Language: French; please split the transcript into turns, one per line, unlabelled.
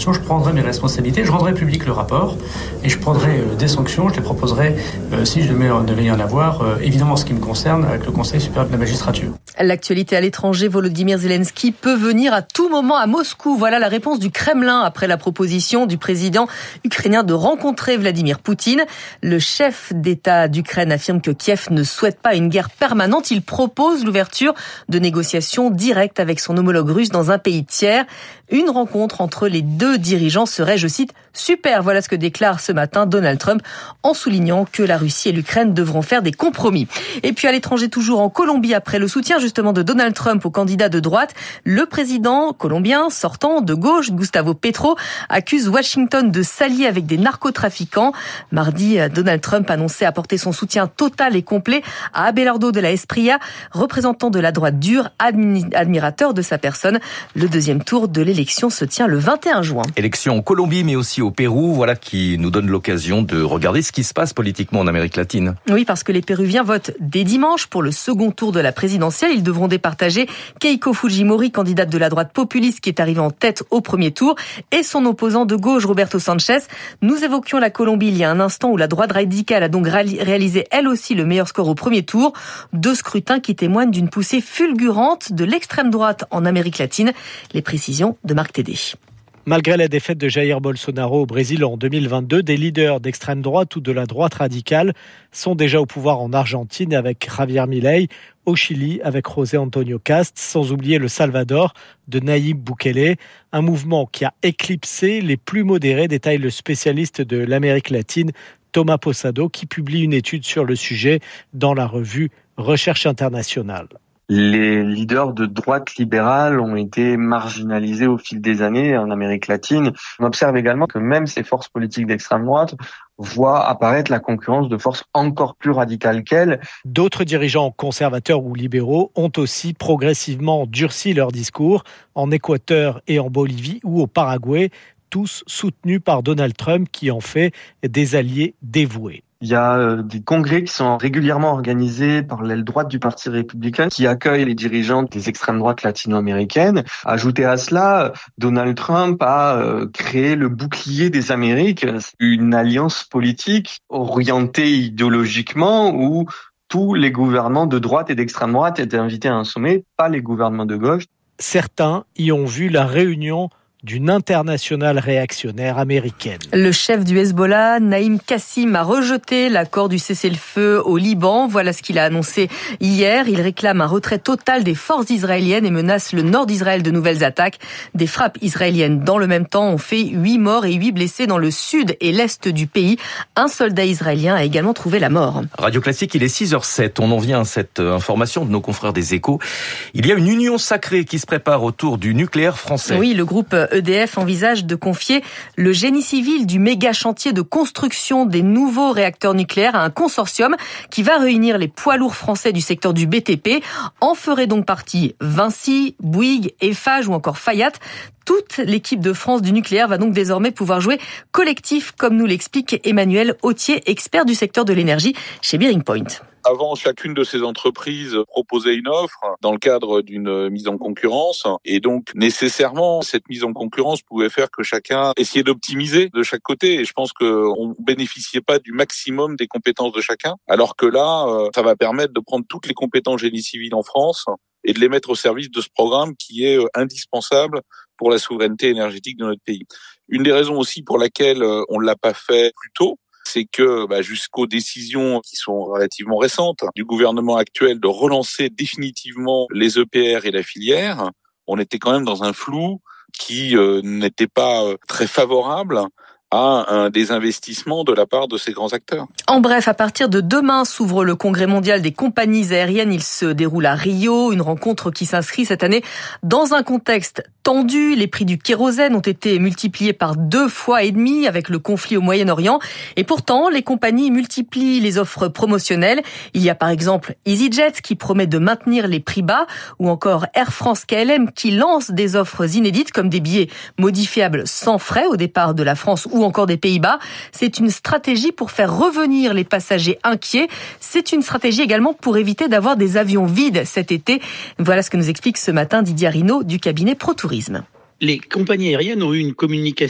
déclaration, je prendrai mes responsabilités, je rendrai public le rapport et je prendrai des sanctions, je les proposerai si je devais y en avoir, évidemment en ce qui me concerne, avec le Conseil supérieur de la magistrature.
L'actualité à l'étranger, Volodymyr Zelensky peut venir à tout moment à Moscou. Voilà la réponse du Kremlin après la proposition du président ukrainien de rencontrer Vladimir Poutine. Le chef d'État d'Ukraine affirme que Kiev ne souhaite pas une guerre permanente. Il propose l'ouverture de négociations directes avec son homologue russe dans un pays tiers. Une rencontre entre les deux dirigeants serait, je cite, super. Voilà ce que déclare ce matin Donald Trump en soulignant que la Russie et l'Ukraine devront faire des compromis. Et puis à l'étranger, toujours en Colombie, après le soutien justement de Donald Trump au candidat de droite, le président colombien sortant de gauche, Gustavo Petro, accuse Washington de s'allier avec des narcotrafiquants. Mardi, Donald Trump annonçait apporter son soutien total et complet à Abelardo de la Espriella, représentant de la droite dure, admirateur de sa personne. Le deuxième tour de l'élection se tient le 21 juin.
Élection en Colombie, mais aussi au Pérou, voilà qui nous donne l'occasion de regarder ce qui se passe politiquement en Amérique latine.
Oui, parce que les Péruviens votent dès dimanche pour le second tour de la présidentielle. Ils devront départager Keiko Fujimori, candidate de la droite populiste qui est arrivée en tête au premier tour, et son opposant de gauche, Roberto Sanchez. Nous évoquions la Colombie il y a un instant où la droite radicale a donc réalisé elle aussi le meilleur score au premier tour. Deux scrutins qui témoignent d'une poussée fulgurante de l'extrême droite en Amérique latine. Les précisions de Marc Tédé.
Malgré la défaite de Jair Bolsonaro au Brésil en 2022, des leaders d'extrême droite ou de la droite radicale sont déjà au pouvoir en Argentine avec Javier Milei, au Chili avec José Antonio Cast, sans oublier le Salvador de Nayib Bukele, un mouvement qui a éclipsé les plus modérés, détaille le spécialiste de l'Amérique latine Thomas Posado, qui publie une étude sur le sujet dans la revue Recherche internationale.
Les leaders de droite libérale ont été marginalisés au fil des années en Amérique latine. On observe également que même ces forces politiques d'extrême droite voient apparaître la concurrence de forces encore plus radicales qu'elles.
D'autres dirigeants conservateurs ou libéraux ont aussi progressivement durci leur discours en Équateur et en Bolivie ou au Paraguay, tous soutenus par Donald Trump qui en fait des alliés dévoués.
Il y a des congrès qui sont régulièrement organisés par l'aile droite du Parti républicain qui accueillent les dirigeants des extrêmes droites latino-américaines. Ajouté à cela, Donald Trump a créé le bouclier des Amériques, une alliance politique orientée idéologiquement où tous les gouvernements de droite et d'extrême droite étaient invités à un sommet, pas les gouvernements de gauche.
Certains y ont vu la réunion d'une internationale réactionnaire américaine.
Le chef du Hezbollah, Naïm Kassim, a rejeté l'accord du cessez-le-feu au Liban. Voilà ce qu'il a annoncé hier. Il réclame un retrait total des forces israéliennes et menace le nord d'Israël de nouvelles attaques. Des frappes israéliennes dans le même temps ont fait 8 morts et 8 blessés dans le sud et l'est du pays. Un soldat israélien a également trouvé la mort.
Radio Classique, il est 6h07. On en vient à cette information de nos confrères des Échos. Il y a une union sacrée qui se prépare autour du nucléaire français.
Oui, le groupe EDF envisage de confier le génie civil du méga chantier de construction des nouveaux réacteurs nucléaires à un consortium qui va réunir les poids lourds français du secteur du BTP. En ferait donc partie Vinci, Bouygues, Eiffage ou encore Fayat. Toute l'équipe de France du nucléaire va donc désormais pouvoir jouer collectif, comme nous l'explique Emmanuel Autier, expert du secteur de l'énergie chez Bearing Point.
Avant, chacune de ces entreprises proposait une offre dans le cadre d'une mise en concurrence. Et donc, nécessairement, cette mise en concurrence pouvait faire que chacun essayait d'optimiser de chaque côté. Et je pense qu'on bénéficiait pas du maximum des compétences de chacun. Alors que là, ça va permettre de prendre toutes les compétences génie civil en France et de les mettre au service de ce programme qui est indispensable pour la souveraineté énergétique de notre pays. Une des raisons aussi pour laquelle on ne l'a pas fait plus tôt, c'est que jusqu'aux décisions qui sont relativement récentes du gouvernement actuel de relancer définitivement les EPR et la filière, on était quand même dans un flou qui n'était pas très favorable à un désinvestissement de la part de ces grands acteurs.
En bref, à partir de demain s'ouvre le congrès mondial des compagnies aériennes. Il se déroule à Rio, une rencontre qui s'inscrit cette année dans un contexte tendu. Les prix du kérosène ont été multipliés par 2,5 fois avec le conflit au Moyen-Orient. Et pourtant, les compagnies multiplient les offres promotionnelles. Il y a par exemple EasyJet qui promet de maintenir les prix bas ou encore Air France KLM qui lance des offres inédites comme des billets modifiables sans frais au départ de la France ou encore des Pays-Bas. C'est une stratégie pour faire revenir les passagers inquiets. C'est une stratégie également pour éviter d'avoir des avions vides cet été. Voilà ce que nous explique ce matin Didier Arinaud du cabinet ProTourisme.
Les compagnies aériennes ont eu une communication